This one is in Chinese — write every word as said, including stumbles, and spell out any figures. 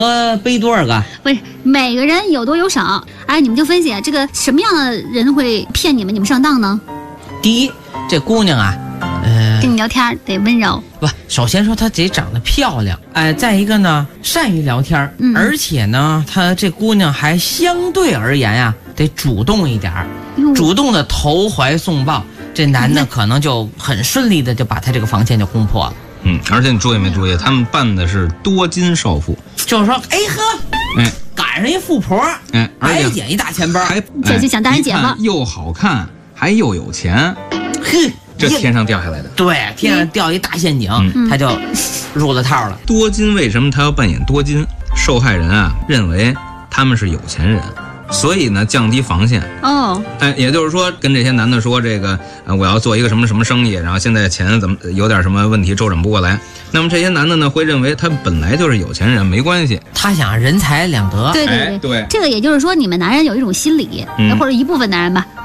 呃，背多少个？ 不是每个人有多有少。哎，你们就分析这个什么样的人会骗你们，你们上当呢？ 第一，这姑娘啊，呃， 跟你聊天得温柔。 不，首先说她得长得漂亮，哎，再一个呢，善于聊天， 嗯、 而且呢，她这姑娘还相对而言呀、啊，得主动一点儿，主动的投怀送抱，这男的可能就很顺利的就把她这个防线就攻破了。 嗯，而且你注意没注意，他们办的是多金少妇， 就是说，哎呵，哎，赶上一富婆， 哎，而且捡一大钱包， 还这就想当人姐夫， 又好看，还又有钱， 嘿， 这天上掉下来的， 对，天上掉一大陷阱，嗯、他就入了套了。 多金为什么他要扮演多金？受害人啊认为他们是有钱人。所以呢，降低防线哦， 哎，也就是说，跟这些男的说，这个呃，我要做一个什么什么生意，然后现在钱怎么有点什么问题周转不过来，那么这些男的呢，会认为他本来就是有钱人，没关系， 他想人财两得。 对对对、 哎、对， 这个也就是说，你们男人有一种心理，嗯、或者一部分男人吧。